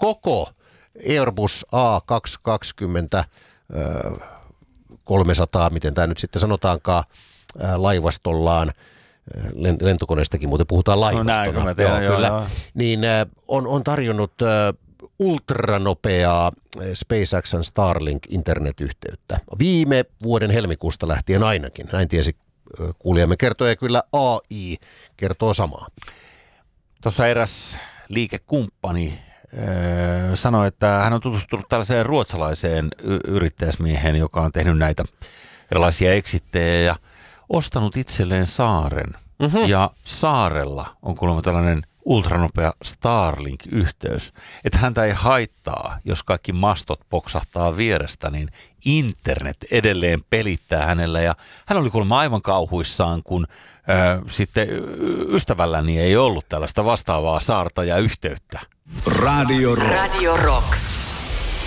koko Airbus A220 300, miten tämä nyt sitten sanotaankaan, laivastollaan, lentokoneestakin muuten puhutaan laivastona, Joo. niin on tarjonnut ultranopeaa SpaceX:n Starlink-internetyhteyttä. Viime vuoden helmikuusta lähtien ainakin, näin tiesi kuulijamme kertoo, ja kyllä AI kertoo samaa. Tuossa eräs liikekumppani sanoi, että hän on tutustunut tällaiseen ruotsalaiseen yrittäjäsmieheen, joka on tehnyt näitä erilaisia eksittejä ja ostanut itselleen saaren. Mm-hmm. Ja saarella on kuulemma tällainen ultranopea Starlink-yhteys. Että häntä ei haittaa, jos kaikki mastot poksahtaa vierestä, niin internet edelleen pelittää hänellä. Ja hän oli kuulemma aivan kauhuissaan, kun sitten ystävälläni ei ollut tällaista vastaavaa saarta ja yhteyttä. Radio Rock.